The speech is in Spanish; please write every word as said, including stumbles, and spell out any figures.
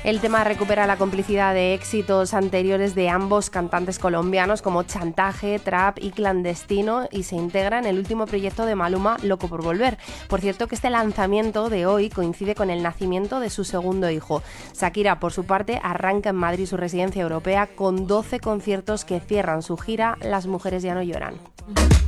El tema recupera la complicidad de éxitos anteriores de ambos cantantes colombianos como Chantaje, Trap y Clandestino y se integra en el último proyecto de Maluma, Loco por Volver. Por cierto que este lanzamiento de hoy coincide con el nacimiento de su segundo hijo. Shakira, por su parte, arranca en Madrid su residencia europea con doce conciertos que cierran su gira Las mujeres ya no lloran.